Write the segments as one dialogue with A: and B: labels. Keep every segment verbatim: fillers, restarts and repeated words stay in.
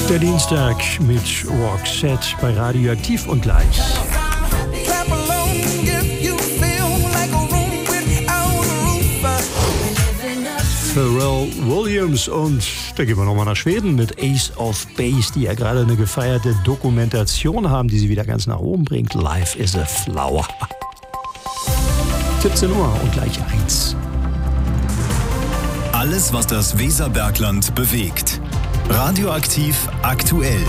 A: Der Dienstag mit Roxette bei Radioaktiv und gleich. Pharrell Williams und da gehen wir nochmal nach Schweden mit Ace of Base, die ja gerade eine gefeierte Dokumentation haben, die sie wieder ganz nach oben bringt. Life is a Flower. siebzehn Uhr und gleich eins.
B: Alles, was das Weserbergland bewegt. Radioaktiv aktuell.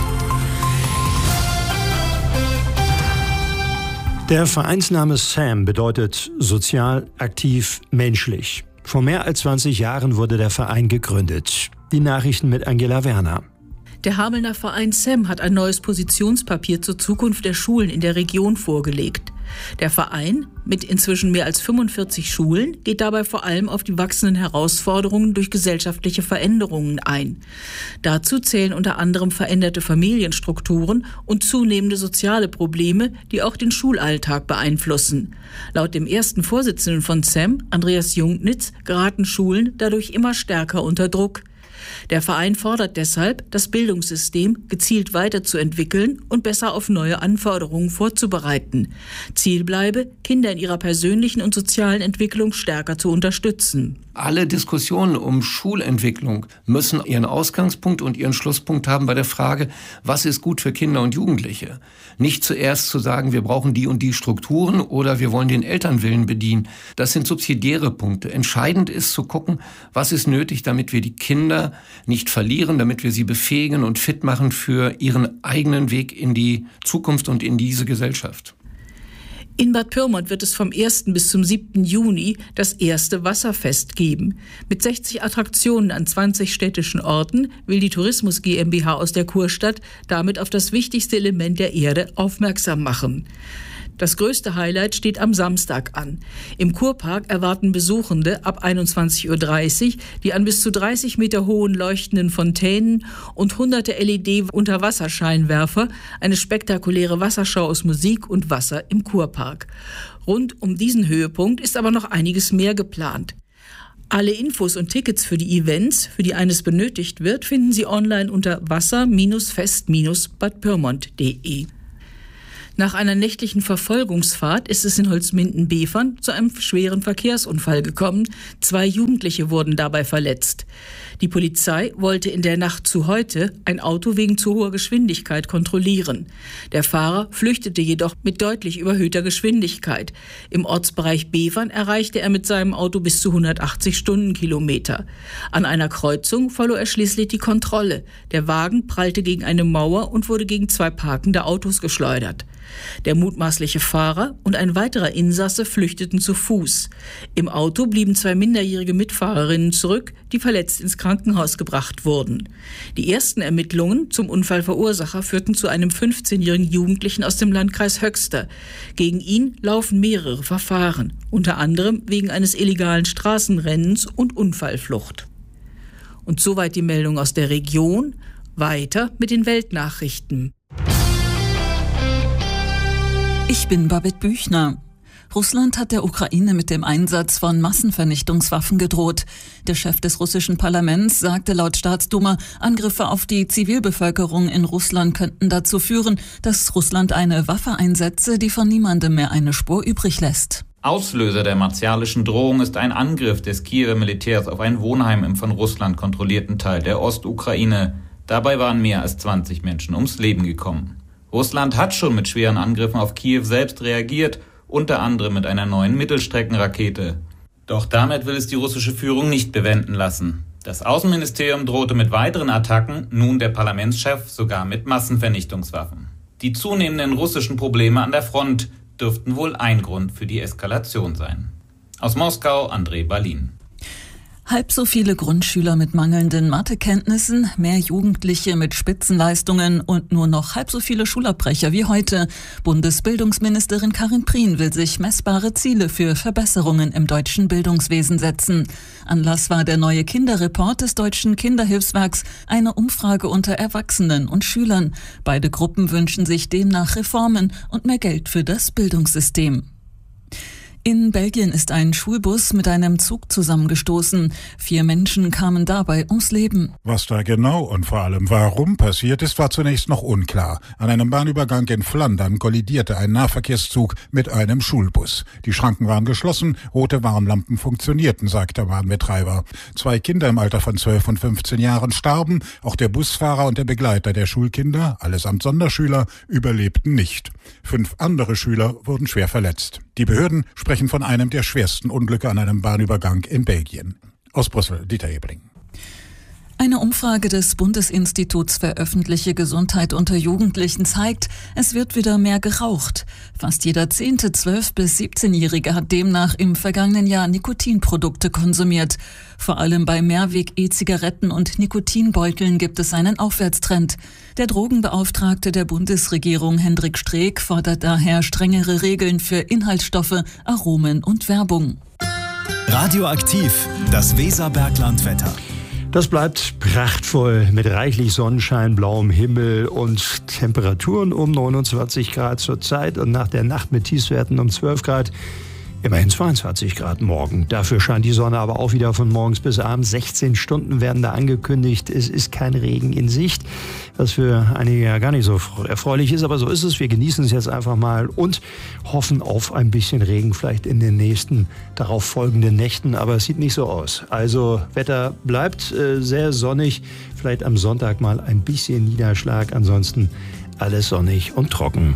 A: Der Vereinsname Sam bedeutet sozial, aktiv, menschlich. Vor mehr als zwanzig Jahren wurde der Verein gegründet. Die Nachrichten mit Angela Werner.
C: Der Hamelner Verein Sam hat ein neues Positionspapier zur Zukunft der Schulen in der Region vorgelegt. Der Verein, mit inzwischen mehr als fünfundvierzig Schulen, geht dabei vor allem auf die wachsenden Herausforderungen durch gesellschaftliche Veränderungen ein. Dazu zählen unter anderem veränderte Familienstrukturen und zunehmende soziale Probleme, die auch den Schulalltag beeinflussen. Laut dem ersten Vorsitzenden von Sam, Andreas Jungnitz, geraten Schulen dadurch immer stärker unter Druck. Der Verein fordert deshalb, das Bildungssystem gezielt weiterzuentwickeln und besser auf neue Anforderungen vorzubereiten. Ziel bleibe, Kinder in ihrer persönlichen und sozialen Entwicklung stärker zu unterstützen.
D: Alle Diskussionen um Schulentwicklung müssen ihren Ausgangspunkt und ihren Schlusspunkt haben bei der Frage, was ist gut für Kinder und Jugendliche? Nicht zuerst zu sagen, wir brauchen die und die Strukturen oder wir wollen den Elternwillen bedienen. Das sind subsidiäre Punkte. Entscheidend ist zu gucken, was ist nötig, damit wir die Kinder nicht verlieren, damit wir sie befähigen und fit machen für ihren eigenen Weg in die Zukunft und in diese Gesellschaft.
C: In Bad Pyrmont wird es vom ersten bis zum siebten Juni das erste Wasserfest geben. Mit sechzig Attraktionen an zwanzig städtischen Orten will die Tourismus GmbH aus der Kurstadt damit auf das wichtigste Element der Erde aufmerksam machen. Das größte Highlight steht am Samstag an. Im Kurpark erwarten Besuchende ab einundzwanzig Uhr dreißig die an bis zu dreißig Meter hohen leuchtenden Fontänen und hunderte L E D-Unterwasserscheinwerfer, eine spektakuläre Wasserschau aus Musik und Wasser im Kurpark. Rund um diesen Höhepunkt ist aber noch einiges mehr geplant. Alle Infos und Tickets für die Events, für die eines benötigt wird, finden Sie online unter wasser fest bad pyrmont punkt de. Nach einer nächtlichen Verfolgungsfahrt ist es in Holzminden-Bevern zu einem schweren Verkehrsunfall gekommen. Zwei Jugendliche wurden dabei verletzt. Die Polizei wollte in der Nacht zu heute ein Auto wegen zu hoher Geschwindigkeit kontrollieren. Der Fahrer flüchtete jedoch mit deutlich überhöhter Geschwindigkeit. Im Ortsbereich Bevern erreichte er mit seinem Auto bis zu hundertachtzig Stundenkilometer. An einer Kreuzung verlor er schließlich die Kontrolle. Der Wagen prallte gegen eine Mauer und wurde gegen zwei parkende Autos geschleudert. Der mutmaßliche Fahrer und ein weiterer Insasse flüchteten zu Fuß. Im Auto blieben zwei minderjährige Mitfahrerinnen zurück, die verletzt ins Krankenhaus gebracht wurden. Die ersten Ermittlungen zum Unfallverursacher führten zu einem fünfzehnjährigen Jugendlichen aus dem Landkreis Höxter. Gegen ihn laufen mehrere Verfahren, unter anderem wegen eines illegalen Straßenrennens und Unfallflucht. Und soweit die Meldung aus der Region. Weiter mit den Weltnachrichten.
E: Ich bin Babette Büchner. Russland hat der Ukraine mit dem Einsatz von Massenvernichtungswaffen gedroht. Der Chef des russischen Parlaments sagte laut Staatsduma, Angriffe auf die Zivilbevölkerung in Russland könnten dazu führen, dass Russland eine Waffe einsetze, die von niemandem mehr eine Spur übrig lässt.
F: Auslöser der martialischen Drohung ist ein Angriff des Kiewer Militärs auf ein Wohnheim im von Russland kontrollierten Teil der Ostukraine. Dabei waren mehr als zwanzig Menschen ums Leben gekommen. Russland hat schon mit schweren Angriffen auf Kiew selbst reagiert, unter anderem mit einer neuen Mittelstreckenrakete. Doch damit will es die russische Führung nicht bewenden lassen. Das Außenministerium drohte mit weiteren Attacken, nun der Parlamentschef sogar mit Massenvernichtungswaffen. Die zunehmenden russischen Probleme an der Front dürften wohl ein Grund für die Eskalation sein. Aus Moskau, André Balin.
E: Halb so viele Grundschüler mit mangelnden Mathekenntnissen, mehr Jugendliche mit Spitzenleistungen und nur noch halb so viele Schulabbrecher wie heute. Bundesbildungsministerin Karin Prien will sich messbare Ziele für Verbesserungen im deutschen Bildungswesen setzen. Anlass war der neue Kinderreport des Deutschen Kinderhilfswerks, eine Umfrage unter Erwachsenen und Schülern. Beide Gruppen wünschen sich demnach Reformen und mehr Geld für das Bildungssystem. In Belgien ist ein Schulbus mit einem Zug zusammengestoßen. Vier Menschen kamen dabei ums Leben.
G: Was da genau und vor allem warum passiert ist, war zunächst noch unklar. An einem Bahnübergang in Flandern kollidierte ein Nahverkehrszug mit einem Schulbus. Die Schranken waren geschlossen, rote Warnlampen funktionierten, sagt der Bahnbetreiber. Zwei Kinder im Alter von zwölf und fünfzehn Jahren starben. Auch der Busfahrer und der Begleiter der Schulkinder, allesamt Sonderschüler, überlebten nicht. Fünf andere Schüler wurden schwer verletzt. Die Behörden sprechen von einem der schwersten Unglücke an einem Bahnübergang in Belgien. Aus Brüssel, Dieter Ebling.
E: Eine Umfrage des Bundesinstituts für öffentliche Gesundheit unter Jugendlichen zeigt, es wird wieder mehr geraucht. Fast jeder zehnte zwölf- bis siebzehnjährige hat demnach im vergangenen Jahr Nikotinprodukte konsumiert. Vor allem bei Mehrweg-E-Zigaretten und Nikotinbeuteln gibt es einen Aufwärtstrend. Der Drogenbeauftragte der Bundesregierung Hendrik Streeck fordert daher strengere Regeln für Inhaltsstoffe, Aromen und Werbung.
B: Radioaktiv, das Weserberglandwetter.
A: Das bleibt prachtvoll mit reichlich Sonnenschein, blauem Himmel und Temperaturen um neunundzwanzig Grad zur Zeit und nach der Nacht mit Tiefstwerten um zwölf Grad. Immerhin zweiundzwanzig Grad morgen. Dafür scheint die Sonne aber auch wieder von morgens bis abends. sechzehn Stunden werden da angekündigt. Es ist kein Regen in Sicht, was für einige ja gar nicht so erfreulich ist. Aber so ist es. Wir genießen es jetzt einfach mal und hoffen auf ein bisschen Regen vielleicht in den nächsten darauf folgenden Nächten. Aber es sieht nicht so aus. Also Wetter bleibt äh, sehr sonnig. Vielleicht am Sonntag mal ein bisschen Niederschlag. Ansonsten alles sonnig und trocken.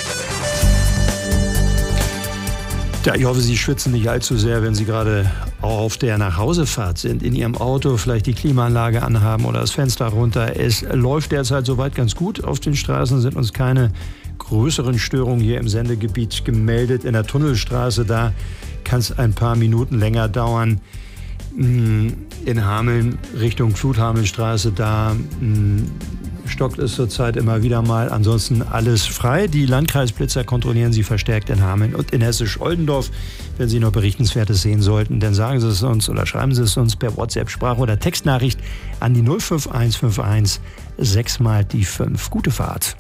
A: Ja, ich hoffe, Sie schwitzen nicht allzu sehr, wenn Sie gerade auf der Nachhausefahrt sind, in Ihrem Auto vielleicht die Klimaanlage anhaben oder das Fenster runter. Es läuft derzeit soweit ganz gut. Auf den Straßen sind uns keine größeren Störungen hier im Sendegebiet gemeldet. In der Tunnelstraße, da kann es ein paar Minuten länger dauern. In Hameln Richtung Fluthhamelstraße, da stockt es zurzeit immer wieder mal. Ansonsten alles frei. Die Landkreisblitzer kontrollieren Sie verstärkt in Hameln und in Hessisch-Oldendorf. Wenn Sie noch Berichtenswertes sehen sollten, dann sagen Sie es uns oder schreiben Sie es uns per WhatsApp, Sprach- oder Textnachricht an die null fünf eins fünf eins sechs mal die fünf. Gute Fahrt.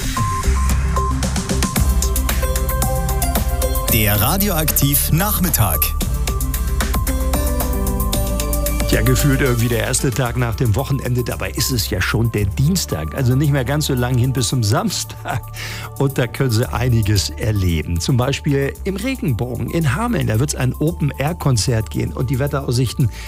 B: Der Radioaktiv Nachmittag.
A: Ja, gefühlt irgendwie der erste Tag nach dem Wochenende. Dabei ist es ja schon der Dienstag, also nicht mehr ganz so lang hin bis zum Samstag. Und da können Sie einiges erleben. Zum Beispiel im Regenbogen in Hameln. Da wird es ein Open-Air-Konzert gehen und die Wetteraussichten